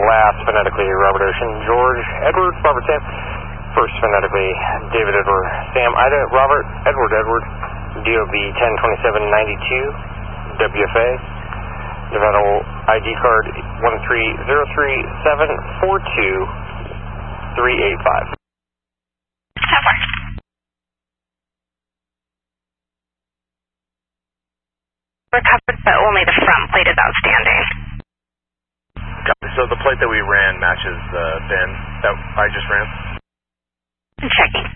last phonetically Robert Ocean, George, Edward, Robert Sam. First phonetically David Edward, Sam, Ida, Robert, Edward, DOB 102792, WFA, Nevada ID card 1303742 385. Recovered, but only the front plate is outstanding. Copy. So the plate that we ran matches the bin that I just ran? Checking.